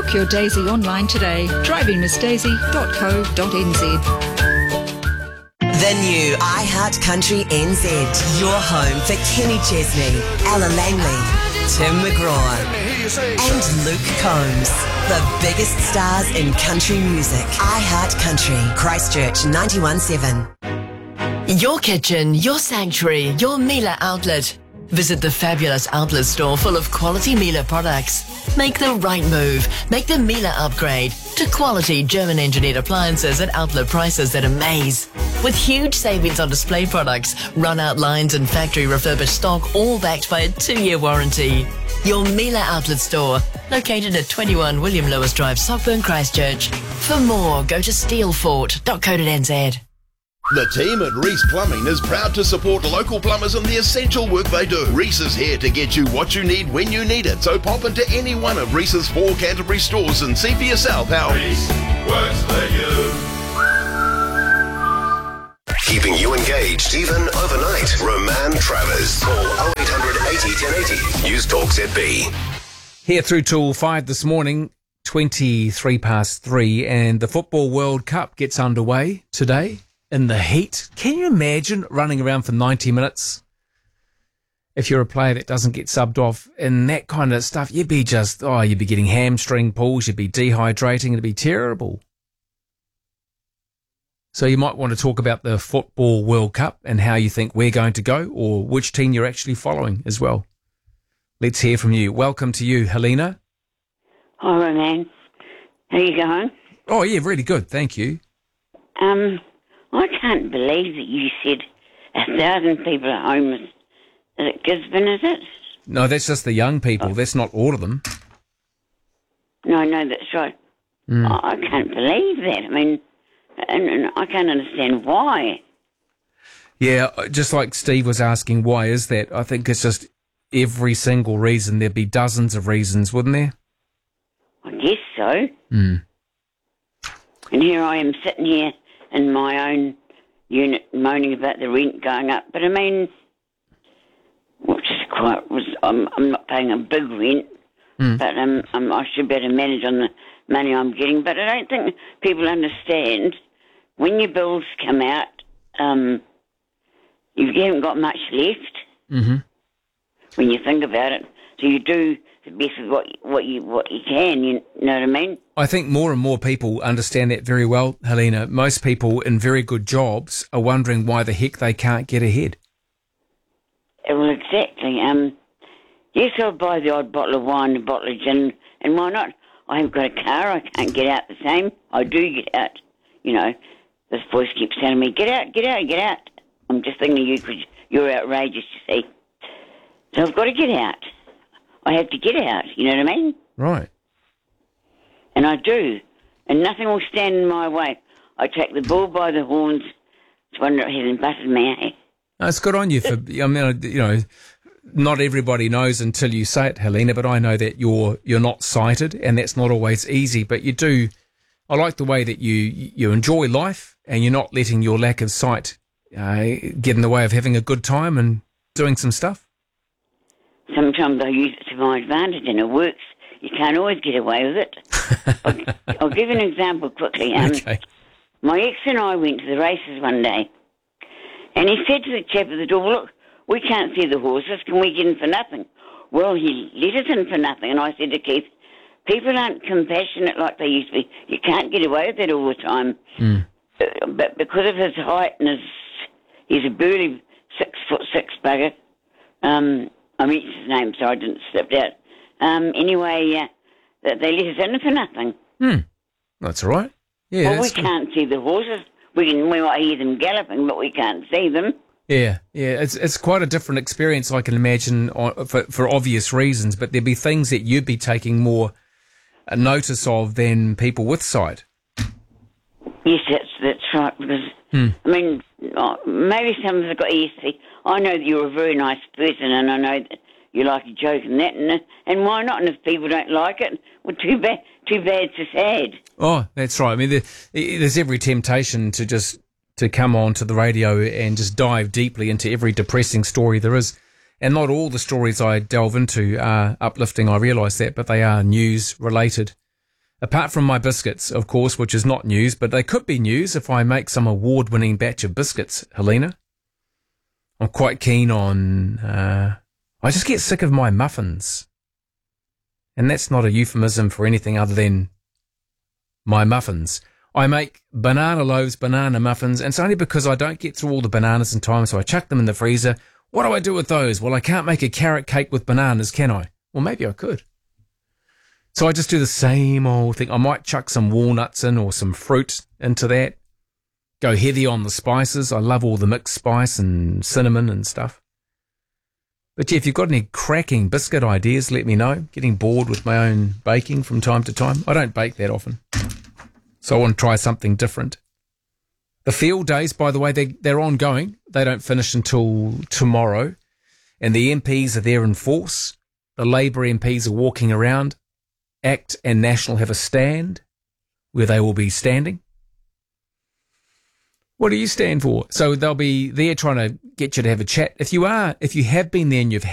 Book your Daisy online today. drivingmissdaisy.co.nz. The new iHeart Country NZ. Your home for Kenny Chesney, Ella Langley, Tim McGraw, and Luke Combs. The biggest stars in country music. iHeart Country, Christchurch 91.7. Your kitchen, your sanctuary, your Miele outlet. Visit the fabulous outlet store full of quality Miele products. Make the right move. Make the Miele upgrade to quality German-engineered appliances at outlet prices that amaze. With huge savings on display products, run-out lines and factory refurbished stock, all backed by a 2-year warranty. Your Miele outlet store, located at 21 William Lewis Drive, Sockburn, Christchurch. For more, go to steelfort.co.nz. The team at Reese Plumbing is proud to support local plumbers in the essential work they do. Reese is here to get you what you need when you need it. So pop into any one of Reese's 4 Canterbury stores and see for yourself how Reese works for you. Keeping you engaged even overnight. Roman Travers. Call 0800 80 1080. Use Talk ZB. Here through till 5 this morning, 3:23, and the Football World Cup gets underway today. In the heat. Can you imagine running around for 90 minutes? If you're a player that doesn't get subbed off and that kind of stuff, you'd be getting hamstring pulls, you'd be dehydrating, it'd be terrible. So you might want to talk about the Football World Cup and how you think we're going to go, or which team you're actually following as well. Let's hear from you. Welcome to you, Helena. Hi, Roman. How you going? Oh, yeah, really good. Thank you. I can't believe that you said 1,000 people are homeless. Is it Gisborne, is it? No, that's just the young people. That's not all of them. No, that's right. I can't believe that. I mean, and I can't understand why. Yeah, just like Steve was asking, why is that? I think it's just every single reason. There'd be dozens of reasons, wouldn't there? I guess so. And here I am sitting here in my own unit moaning about the rent going up. But I mean, I'm not paying a big rent, but I should be able to manage on the money I'm getting. But I don't think people understand when your bills come out, you haven't got much left when you think about it. So you do the best with what you can, you know what I mean? I think more and more people understand that very well, Helena. Most people in very good jobs are wondering why the heck they can't get ahead. Well, exactly. Yes, I'll buy the odd bottle of wine, a bottle of gin, and why not? I haven't got a car, I can't get out the same. I do get out. You know, this voice keeps telling me, get out, get out, get out. I'm just thinking of you because you're outrageous, you see. So I've got to get out. I have to get out, you know what I mean? Right. And I do. And nothing will stand in my way. I take the bull by the horns. It's wonder it hasn't butted me, eh? No, it's good on you for, I mean, you know, not everybody knows until you say it, Helena, but I know that you're not sighted, and that's not always easy, but you do. I like the way that you enjoy life, and you're not letting your lack of sight get in the way of having a good time and doing some stuff. Sometimes I use it to my advantage, and it works. You can't always get away with it. I'll give you an example quickly. Okay. My ex and I went to the races one day, and he said to the chap at the door, look, we can't see the horses. Can we get in for nothing? Well, he let us in for nothing, and I said to Keith, people aren't compassionate like they used to be. You can't get away with that all the time. But because of his height and he's a burly 6'6" bugger, I mentioned his name, so I didn't slip out. Anyway, they let us in for nothing. That's all right. Yeah. Well, we can't see the horses. We might hear them galloping, but we can't see them. Yeah. It's quite a different experience, I can imagine, for obvious reasons. But there'd be things that you'd be taking more notice of than people with sight. Yes, that's right. Because I mean, maybe some of us have got ESC. I know that you're a very nice person, and I know that you like a joke and that, and why not? And if people don't like it, well, too bad, so sad. Oh, that's right. I mean, there's every temptation to come on to the radio and just dive deeply into every depressing story there is. And not all the stories I delve into are uplifting, I realise that, but they are news related. Apart from my biscuits, of course, which is not news, but they could be news if I make some award-winning batch of biscuits, Helena. I'm quite keen on... I just get sick of my muffins. And that's not a euphemism for anything other than my muffins. I make banana loaves, banana muffins, and it's only because I don't get through all the bananas in time, so I chuck them in the freezer. What do I do with those? Well, I can't make a carrot cake with bananas, can I? Well, maybe I could. So I just do the same old thing. I might chuck some walnuts in or some fruit into that. Go heavy on the spices. I love all the mixed spice and cinnamon and stuff. But yeah, if you've got any cracking biscuit ideas, let me know. Getting bored with my own baking from time to time. I don't bake that often. So I want to try something different. The field days, by the way, they're ongoing. They don't finish until tomorrow. And the MPs are there in force. The Labour MPs are walking around. ACT and National have a stand where they will be standing. What do you stand for? So they'll be there trying to get you to have a chat. If you have been there and you've